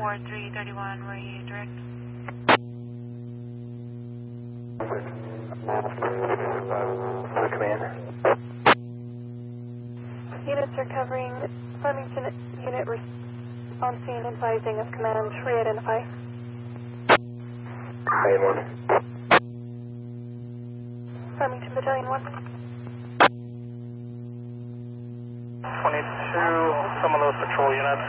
4331, where you direct? Command. Units are covering Farmington unit on scene advising of command. Re-identify. Battalion 1. Farmington Battalion 1. 22, some of those patrol units.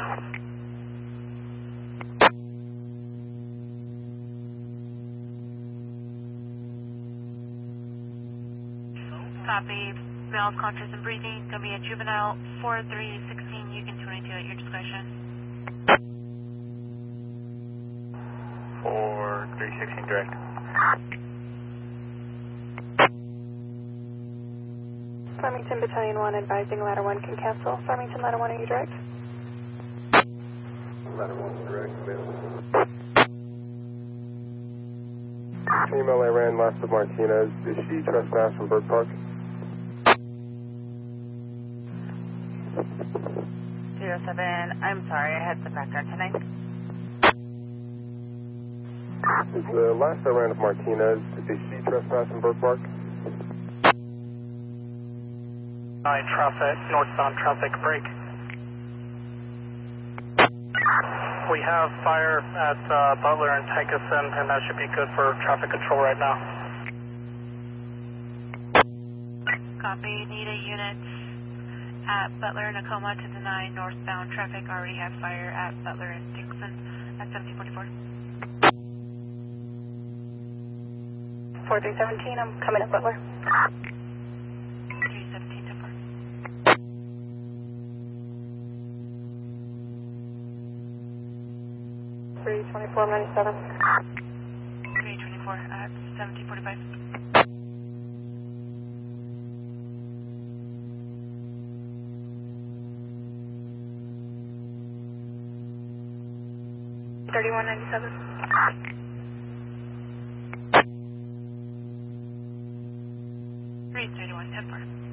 Copy. Valve contrast and breathing. Going to be a juvenile 4316, Yukon 22 at your discretion. 4316 direct. Farmington Battalion 1 advising ladder 1 can cancel. Farmington ladder 1, are you direct? Ladder 1 direct. Female I ran last of Martinez. Is she trespassed from Bird Park? 07, I'm sorry, I had some background tonight. Is the last I ran of Martinez, is she trespassed from Bird Park? 9 traffic, northbound traffic break. We have fire at Butler and Tankerson, and that should be good for traffic control right now. Copy. Need a unit at Butler and Nakoma to deny northbound traffic. Already had fire at Butler and Dixon at 1744. 4317, I'm coming up Butler. 317 to 4. 32497. 324 at 1745. 3197. 331 10 4.